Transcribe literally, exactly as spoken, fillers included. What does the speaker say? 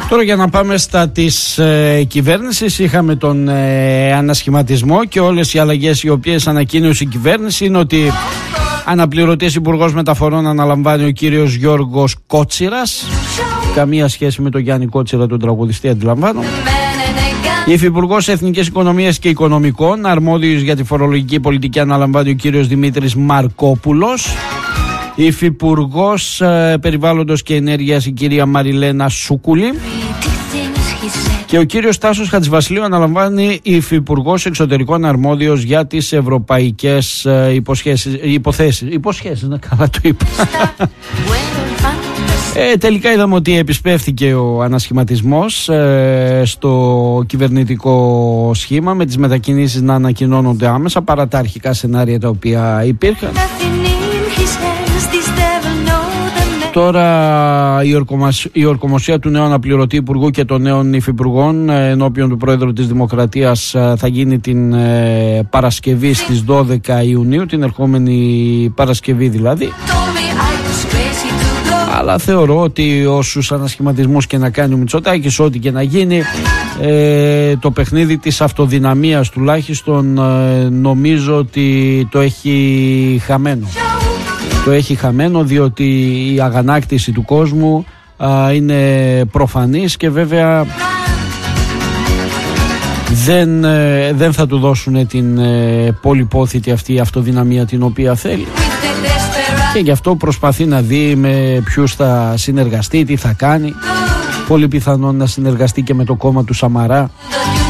Τώρα για να πάμε στα της ε, κυβέρνησης, είχαμε τον ε, ανασχηματισμό και όλες οι αλλαγές οι οποίες ανακοίνωσε η κυβέρνηση είναι ότι αναπληρωτής υπουργός μεταφορών αναλαμβάνει ο κύριος Γιώργος Κότσιρας. Καμία σχέση με τον Γιάννη Κότσιρα, τον τραγουδιστή, αντιλαμβάνω. Υφυπουργός Εθνικής Οικονομίας και Οικονομικών, αρμόδιος για τη φορολογική πολιτική, αναλαμβάνει ο κύριος Δημήτρης Μαρκόπουλος. Υφυπουργός ε, Περιβάλλοντος και Ενέργειας η κυρία Μαριλένα Σούκουλη. Και ο κύριος Τάσος Χατζηβασιλείου αναλαμβάνει υφυπουργός Εξωτερικών, αρμόδιος για τις ευρωπαϊκές ε, υποσχέσεις, υποθέσεις. Υποσχέσεις, να καλά το είπα. Ε, τελικά είδαμε ότι επισπεύθηκε ο ανασχηματισμός ε, στο κυβερνητικό σχήμα, με τις μετακινήσεις να ανακοινώνονται άμεσα παρά τα αρχικά σενάρια τα οποία υπήρχαν. Τώρα η, ορκομοσ... η ορκομοσία του νέου αναπληρωτή υπουργού και των νέων υφυπουργών ενώπιον του Πρόεδρου της Δημοκρατίας θα γίνει την ε, Παρασκευή στις δώδεκα Ιουνίου, την ερχόμενη Παρασκευή δηλαδή. Αλλά θεωρώ ότι όσους ανασχηματισμούς και να κάνει ο Μητσοτάκης, ό,τι και να γίνει, ε, το παιχνίδι της αυτοδυναμίας τουλάχιστον ε, νομίζω ότι το έχει χαμένο. Το έχει χαμένο διότι η αγανάκτηση του κόσμου α, είναι προφανής και βέβαια δεν, ε, δεν θα του δώσουν την ε, πολυπόθητη αυτή αυτοδυναμία την οποία θέλει. Και γι' αυτό προσπαθεί να δει με ποιους θα συνεργαστεί, τι θα κάνει. Πολύ πιθανόν να συνεργαστεί και με το κόμμα του Σαμαρά.